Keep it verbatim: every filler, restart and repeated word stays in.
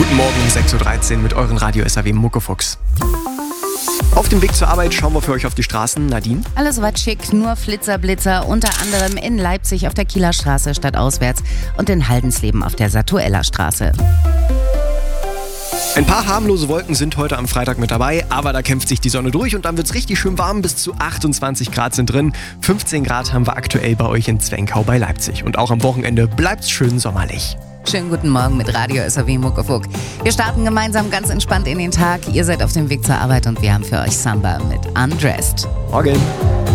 Guten Morgen um sechs Uhr dreizehn mit euren Radio S A W Muckefuchs. Auf dem Weg zur Arbeit schauen wir für euch auf die Straßen. Nadine? Alles soweit schick, nur Flitzer, Blitzer, unter anderem in Leipzig auf der Kieler Straße stadtauswärts und in Haldensleben auf der Satueller Straße. Ein paar harmlose Wolken sind heute am Freitag mit dabei, aber da kämpft sich die Sonne durch und dann wird es richtig schön warm. Bis zu achtundzwanzig Grad sind drin. fünfzehn Grad haben wir aktuell bei euch in Zwenkau bei Leipzig. Und auch am Wochenende bleibt es schön sommerlich. Schönen guten Morgen mit Radio S A W Muckefuck. Wir starten gemeinsam ganz entspannt in den Tag. Ihr seid auf dem Weg zur Arbeit und wir haben für euch Samba mit Undressed. Morgen.